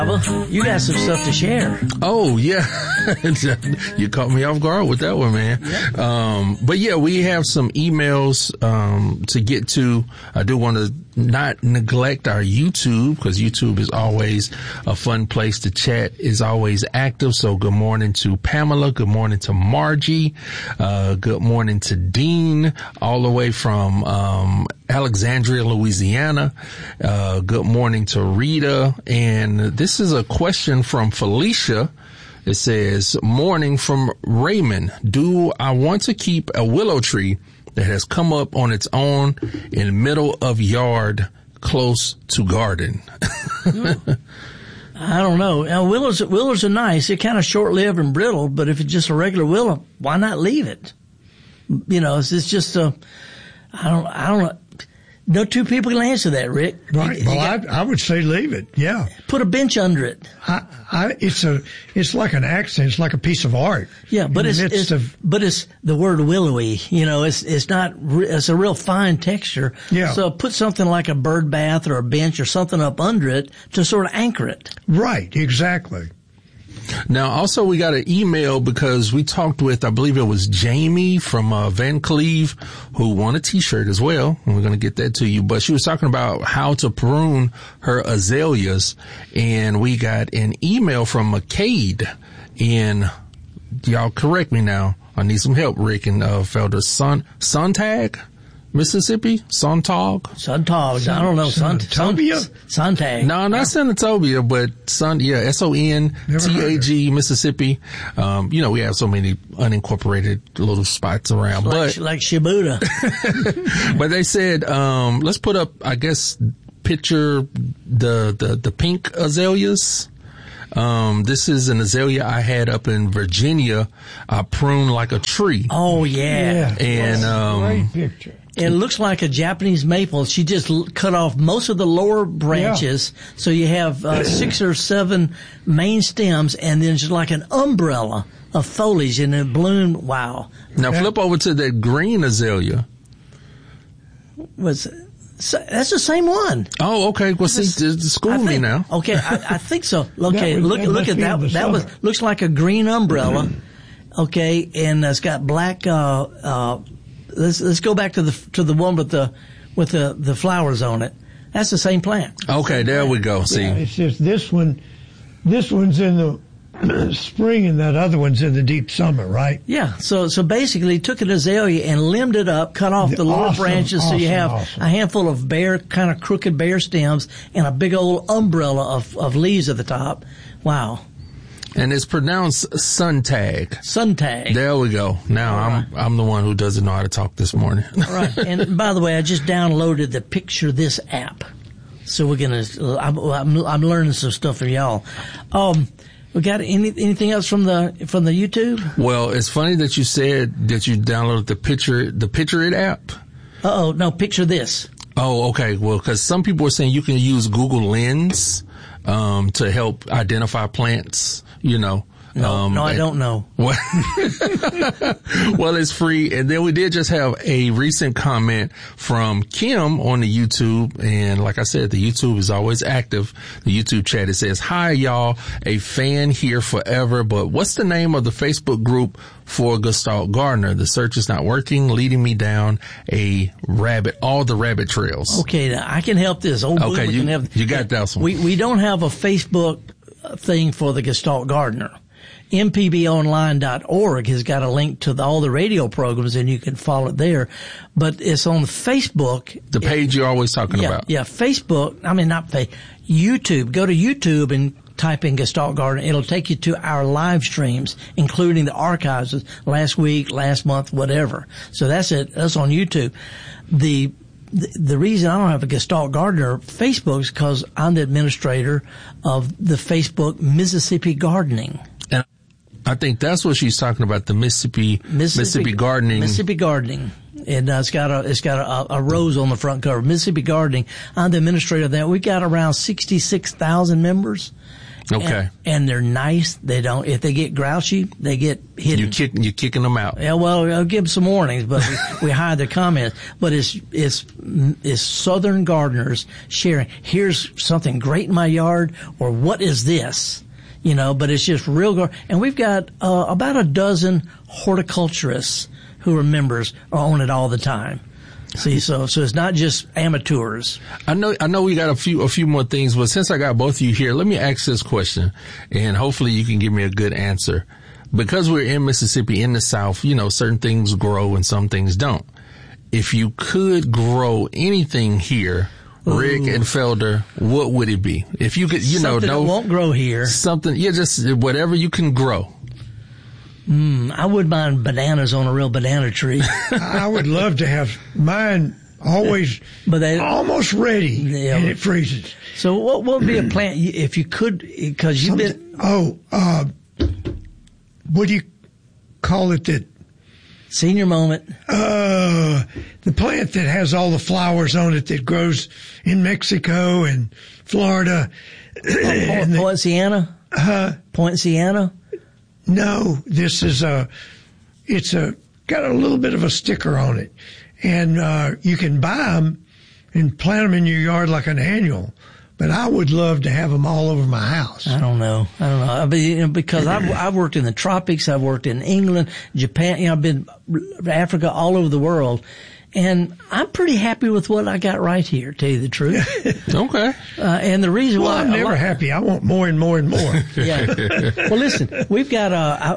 You got some stuff to share. Oh, yeah. You caught me off guard with that one, man. Yeah. But yeah, we have some emails to get to. I do want to not neglect our YouTube, because YouTube is always a fun place to chat, is always active. So good morning to Pamela. Good morning to Margie. Good morning to Dean, all the way from Alexandria, Louisiana. Good morning to Rita. And this is a question from Felicia. It says, morning from Raymond. Do I want to keep a willow tree that has come up on its own in the middle of yard close to garden? I don't know. Now, willows are nice. They're kind of short-lived and brittle, but if it's just a regular willow, why not leave it? You know, it's just I don't know. No two people can answer that, Rick. Right. I would say leave it. Yeah. Put a bench under it. It's like an accent. It's like a piece of art. Yeah, but it's the word willowy. You know, it's a real fine texture. Yeah. So put something like a bird bath or a bench or something up under it to sort of anchor it. Right. Exactly. Now, also, we got an email because we talked with, I believe it was Jamie from Van Cleve, who won a T-shirt as well, and we're going to get that to you. But she was talking about how to prune her azaleas, and we got an email from McCade, and y'all correct me now. I need some help, Rick and Felder. Sontag? Mississippi? Sontag? I don't know. Sontag. No, not Senatobia, but Sontag, Mississippi. You know, we have so many unincorporated little spots around, like Shibuya. But they said, let's put up, I guess, picture the pink azaleas. This is an azalea I had up in Virginia. I pruned like a tree. Oh, yeah. And, great picture. It looks like a Japanese maple. She just cut off most of the lower branches. Yeah. So you have 6 or 7 main stems, and then just like an umbrella of foliage, and it bloomed. Wow. Now flip over to that green azalea. That's the same one. Oh, okay. Well, see, school me now. Okay, I think so. Okay, look at that. That looks like a green umbrella. Okay, and it's got black. Let's go back to the one with the flowers on it. That's the same plant. Okay, there we go. See, yeah, it's just this one's in the spring and that other one's in the deep summer, right? Yeah. So basically, took an azalea and limbed it up, cut off the lower branches, so you have a handful of kind of crooked bare stems and a big old umbrella of leaves at the top. Wow. And it's pronounced Sontag. Sontag. There we go. Now I'm the one who doesn't know how to talk this morning. All right. And by the way, I just downloaded the Picture This app. So I'm learning some stuff from y'all. We got anything else from the YouTube? Well, it's funny that you said that you downloaded the Picture It app. No, Picture This. Oh, okay. Well, because some people are saying you can use Google Lens to help identify plants, you know. No, I don't know. Well, it's free. And then we did just have a recent comment from Kim on the YouTube. And like I said, the YouTube is always active. The YouTube chat, it says, "Hi, y'all. A fan here forever. But what's the name of the Facebook group for Gestalt Gardener? The search is not working, leading me down all the rabbit trails." Okay, now I can help this. Okay, you got that one. We don't have a Facebook thing for the Gestalt Gardener. mpbonline.org has got a link to all the radio programs, and you can follow it there. But it's on Facebook. The page you're always talking about. Yeah, Facebook. I mean, not Facebook. YouTube. Go to YouTube and type in Gestalt Gardener. It'll take you to our live streams, including the archives of last week, last month, whatever. So that's it. That's on YouTube. The reason I don't have a Gestalt Gardener Facebook is because I'm the administrator of the Facebook Mississippi Gardening. I think that's what she's talking about, the Mississippi gardening. Mississippi gardening. And it's got a rose on the front cover. Mississippi Gardening. I'm the administrator of that. We got around 66,000 members. Okay. And they're nice. They don't, if they get grouchy, they get hidden. You're kicking them out. Yeah, well, I'll give them some warnings, but we hide their comments. But it's Southern gardeners sharing, here's something great in my yard, or what is this? But it's just real and we've got about a dozen horticulturists who are members are on it all the time. See, so it's not just amateurs. I know we got a few more things, but since I got both of you here, let me ask this question, and hopefully you can give me a good answer. Because we're in Mississippi, in the South, certain things grow and some things don't. If you could grow anything here, Rick and Felder, what would it be? If you could, something that won't grow here. Something, just whatever you can grow. I wouldn't mind bananas on a real banana tree. I would love to have mine always almost ready, and it freezes. So what would be a plant if you could, because you've been... what do you call it that... Senior moment. The plant that has all the flowers on it that grows in Mexico and Florida. Poinciana? Poinciana? No, this is it's got a little bit of a sticker on it. And you can buy them and plant them in your yard like an annual. But I would love to have them all over my house. I don't know. Because I've worked in the tropics. I've worked in England, Japan. I've been Africa, all over the world. And I'm pretty happy with what I got right here, to tell you the truth. Okay. And the reason why I'm never happy. I want more and more and more. Yeah. Well, listen, we've got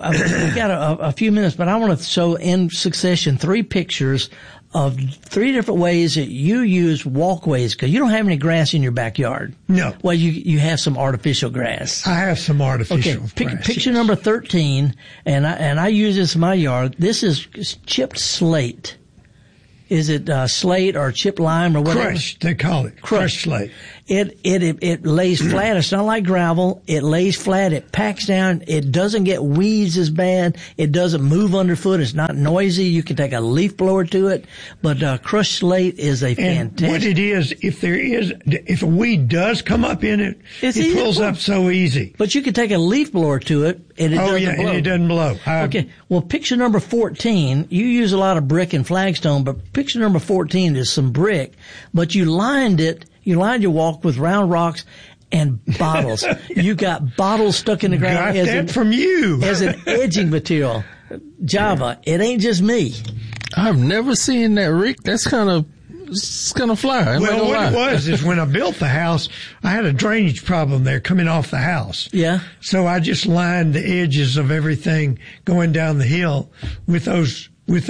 a few minutes, but I want to show in succession 3 pictures of 3 different ways that you use walkways, because you don't have any grass in your backyard. No. Well, you have some artificial grass. I have some artificial grass. Picture number 13, and I use this in my yard. This is chipped slate. Is it slate or chipped lime or whatever? Crushed, they call it. Crushed slate. It lays flat. It's not like gravel. It lays flat. It packs down. It doesn't get weeds as bad. It doesn't move underfoot. It's not noisy. You can take a leaf blower to it. But crushed slate is a fantastic. And what it is, if a weed does come up in it, it pulls up so easy. But you can take a leaf blower to it, and it doesn't blow. And it doesn't blow. Okay. Well, picture number 14, you use a lot of brick and flagstone, but picture number 14 is some brick, but you lined your walk with round rocks and bottles. You got bottles stuck in the ground. Got that from you. As an edging material. Java, it ain't just me. I've never seen that, Rick. That's kind of fly. Well, what it was is when I built the house, I had a drainage problem there coming off the house. Yeah. So I just lined the edges of everything going down the hill with those,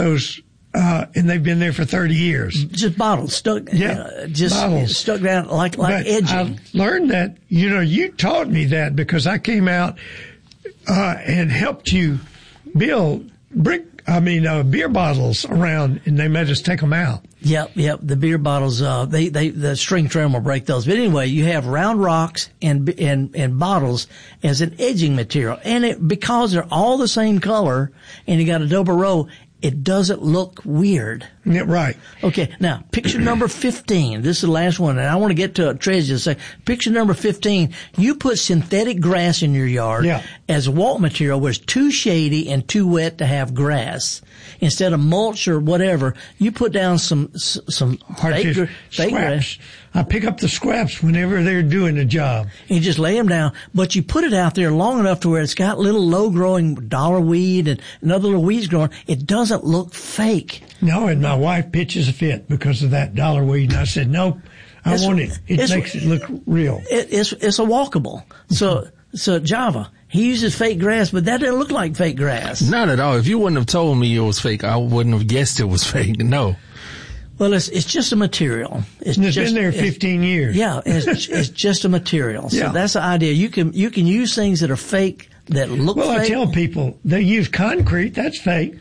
and they've been there for 30 years. Just bottles stuck. Bottles stuck down like edging. I learned that. You taught me that because I came out and helped you build beer bottles around, and they made us take them out. Yep. The beer bottles, the string trim will break those. But anyway, you have round rocks and bottles as an edging material, and because they're all the same color, and you got a double row, it doesn't look weird. Yeah, right. Okay, now, picture number 15. This is the last one, and I want to get to treasure. Say, picture number 15, you put synthetic grass in your yard as walk material where it's too shady and too wet to have grass. Instead of mulch or whatever, you put down some fake grass. I pick up the scraps whenever they're doing the job. And you just lay them down, but you put it out there long enough to where it's got little low-growing dollar weed and other little weeds growing. It doesn't look fake. No, and my wife pitches a fit because of that dollar weed, and I said, nope, I want it. It makes it look real. It's a walkable. So Java, he uses fake grass, but that didn't look like fake grass. Not at all. If you wouldn't have told me it was fake, I wouldn't have guessed it was fake. No. Well, it's just a material. It's been there 15 years. Yeah, it's just a material. So that's the idea. You can use things that are fake that look fake. Well, I tell people they use concrete. That's fake.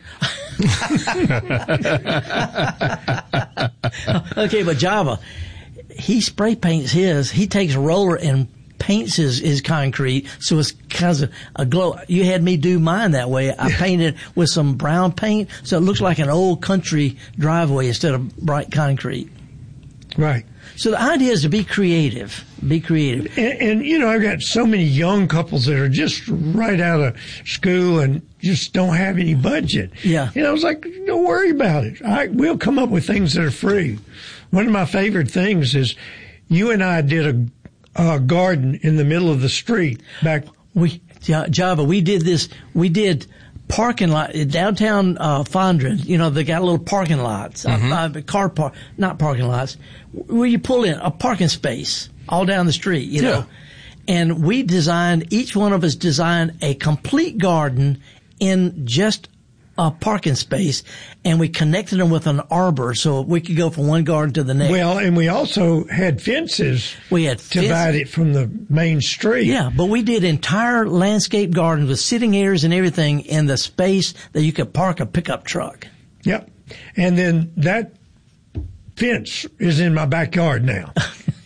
Okay, but Java, he spray paints his. He takes a roller and paints his concrete, so it's kind of a glow. You had me do mine that way. I painted with some brown paint, so it looks like an old country driveway instead of bright concrete. Right. So the idea is to be creative. Be creative. And you know, I've got so many young couples that are just right out of school and just don't have any budget. Yeah. And I was like, don't worry about it. We'll come up with things that are free. One of my favorite things is you and I did a garden in the middle of the street back. Java, we did this. We did parking lot downtown Fondren. You know, they got little parking lots, not parking lots, where you pull in a parking space all down the street. You know, and we designed. Each one of us designed a complete garden in just a parking space, and we connected them with an arbor so we could go from one garden to the next. Well, and we also had fences. We had to divide it from the main street. Yeah, but we did entire landscape gardens with sitting areas and everything in the space that you could park a pickup truck. Yep. And then that fence is in my backyard now.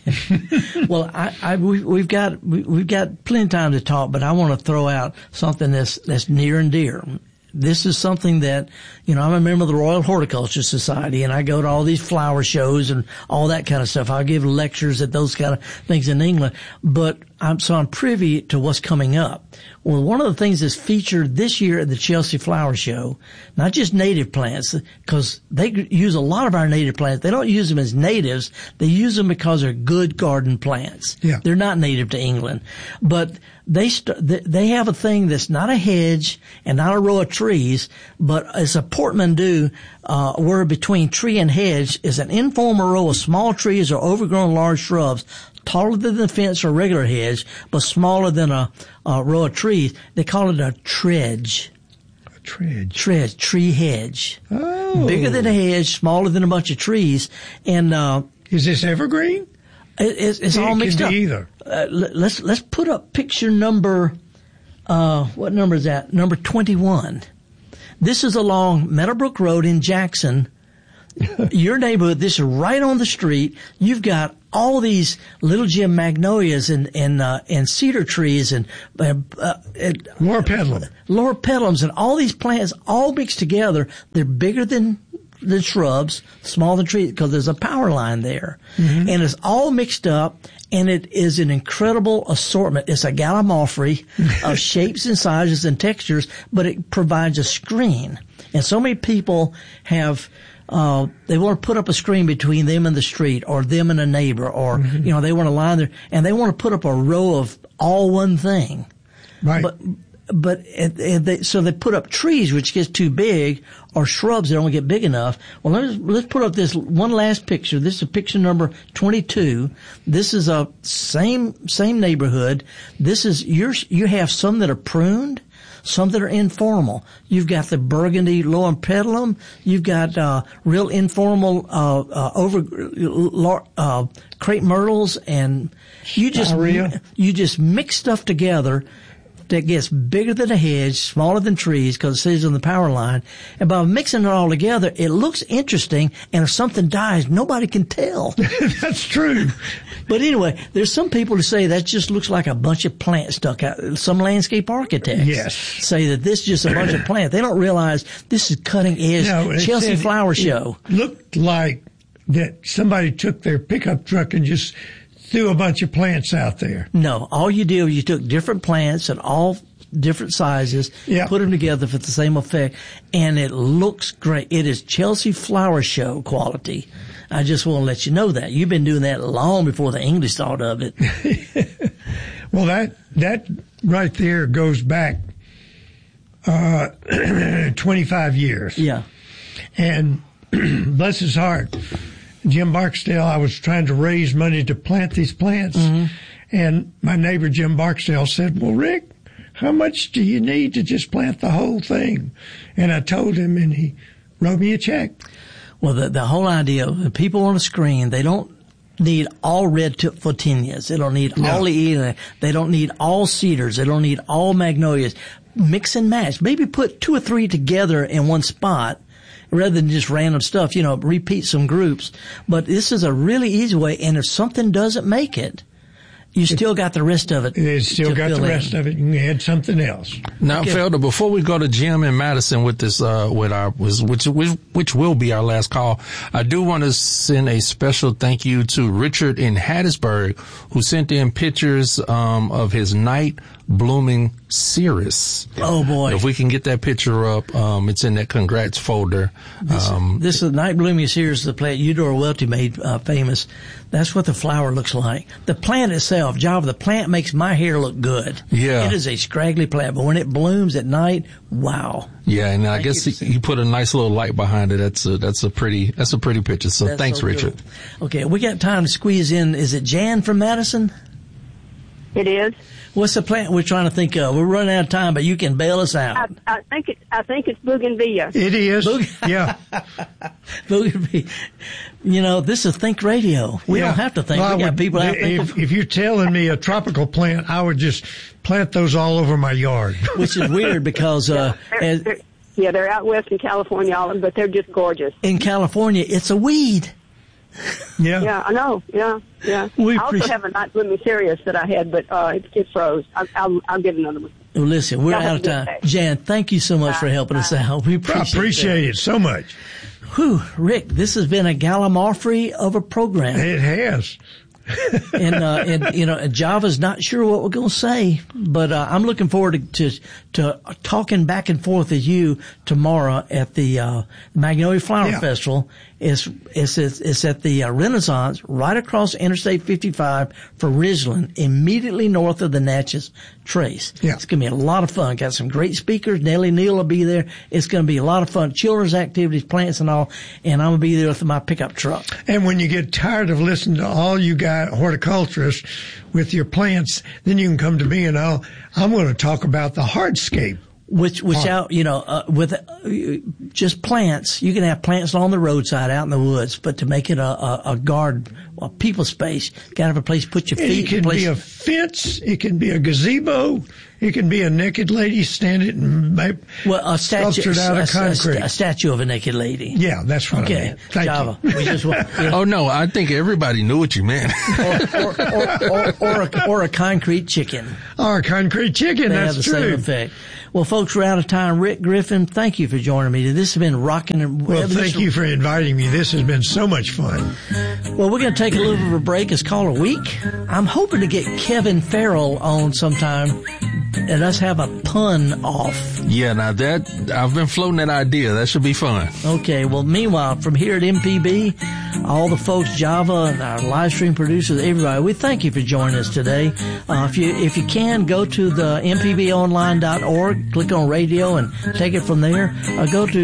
Well, we've got plenty of time to talk, but I want to throw out something that's near and dear. This is something that, you know, I'm a member of the Royal Horticulture Society, and I go to all these flower shows and all that kind of stuff. I give lectures at those kind of things in England, but I'm privy to what's coming up. Well, one of the things that's featured this year at the Chelsea Flower Show, not just native plants, because they use a lot of our native plants. They don't use them as natives. They use them because they're good garden plants. Yeah. They're not native to England, but they have a thing that's not a hedge and not a row of trees, but it's a portmanteau, where between tree and hedge is an informal row of small trees or overgrown large shrubs, taller than the fence or regular hedge, but smaller than a row of trees. They call it a tredge. A tredge. Tredge, tree hedge. Oh. Bigger than a hedge, smaller than a bunch of trees. And is this evergreen? It's all mixed up. Either. Let's put up picture number. What number is that? Number 21. This is along Meadowbrook Road in Jackson. Your neighborhood. This is right on the street. You've got all these little gem magnolias and cedar trees and loropetalums and all these plants all mixed together. They're bigger than the shrubs, smaller than trees, because there's a power line there. Mm-hmm. And it's all mixed up, and it is an incredible assortment. It's a gallimaufry of shapes and sizes and textures, but it provides a screen. And so many people have they want to put up a screen between them and the street, or them and a neighbor, or you know, they want to line there, and they want to put up a row of all one thing. Right. So they put up trees, which gets too big, or shrubs that don't get big enough. Well, let's put up this one last picture. This is picture number 22. This is a same neighborhood. This is you have some that are pruned, some that are informal. You've got the burgundy loropetalum. You've got real informal crepe myrtles, and you just mix stuff together that gets bigger than a hedge, smaller than trees, because it stays on the power line. And by mixing it all together, it looks interesting, and if something dies, nobody can tell. That's true. But anyway, there's some people who say that just looks like a bunch of plants stuck out. Some landscape architects say that this is just a bunch of plants. They don't realize this is cutting edge Chelsea Flower Show. It looked like that somebody took their pickup truck and just threw a bunch of plants out there. No, all you did was you took different plants and all different sizes, put them together for the same effect, and it looks great. It is Chelsea Flower Show quality. I just want to let you know that. You've been doing that long before the English thought of it. Well, that right there goes back 25 years. Yeah. And bless his heart, Jim Barksdale, I was trying to raise money to plant these plants. Mm-hmm. And my neighbor, Jim Barksdale, said, well, Rick, how much do you need to just plant the whole thing? And I told him, and he wrote me a check. Well, the whole idea, people on a screen, they don't need all red photinias. They don't need all the, they don't need all cedars. They don't need all magnolias. Mix and match. Maybe put 2 or 3 together in one spot, rather than just random stuff, you know, repeat some groups. But this is a really easy way, and if something doesn't make it, You still got the rest of it. It's still got the rest of it. You can add something else. Now, Felder, before we go to Jim and Madison with this, which will be our last call, I do want to send a special thank you to Richard in Hattiesburg, who sent in pictures of his night blooming cereus. Oh boy! If we can get that picture up, it's in that congrats folder. This is night blooming cereus, the plant Eudora Welty made famous. That's what the flower looks like. The plant itself, Java, the plant makes my hair look good. Yeah, it is a scraggly plant, but when it blooms at night, wow. Yeah, and I guess you put a nice little light behind it. That's a pretty picture. So thanks, Richard. Cool. Okay, we got time to squeeze in. Is it Jan from Madison? It is. What's the plant we're trying to think of? We're running out of time, but you can bail us out. I think it's bougainvillea. It is. Yeah. Bougainvillea. You know, this is Think Radio. We don't have to think. We got people out thinking. If you're telling me a tropical plant, I would just plant those all over my yard. Which is weird because they're out west in California, but they're just gorgeous. In California, it's a weed. Yeah. Yeah, I know. Yeah. I also have a night blooming cereus that I had, but it froze. I'll get another one. Well, listen, we're out of time. Jan, thank you so much for helping us out. We appreciate it so much. Whew, Rick, this has been a gallimaufry of a program. It has. and you know, Java's not sure what we're going to say, but I'm looking forward to talking back and forth with you tomorrow at the Magnolia Flower Festival. It's at the Renaissance right across Interstate 55 for Ridgeland, immediately north of the Natchez Trace. Yeah. It's going to be a lot of fun. Got some great speakers. Nellie Neal will be there. It's going to be a lot of fun. Children's activities, plants and all. And I'm going to be there with my pickup truck. And when you get tired of listening to all you guys horticulturists with your plants, then you can come to me and I'm going to talk about the hardscape. With just plants, you can have plants along the roadside out in the woods, but to make it a garden, a people space, you gotta have a place to put your feet. It can be a fence, it can be a gazebo, it can be a naked lady standing a statue, sculptured out of concrete. A statue of a naked lady. Yeah, that's what I meant. Thank Java. you. We just want, Oh no, I think everybody knew what you meant. or a concrete chicken. Or a concrete chicken, that's true. Same effect. Well, folks, we're out of time. Rick Griffin, thank you for joining me. This has been rocking. Well, thank you for inviting me. This has been so much fun. Well, we're going to take a little bit of a break. It's called a week. I'm hoping to get Kevin Farrell on sometime and us have a pun off. Yeah, now I've been floating that idea. That should be fun. Okay. Well, meanwhile, from here at MPB, all the folks, Java and our live stream producers, everybody, we thank you for joining us today. If you can, go to the mpbonline.org, click on radio and take it from there. Go to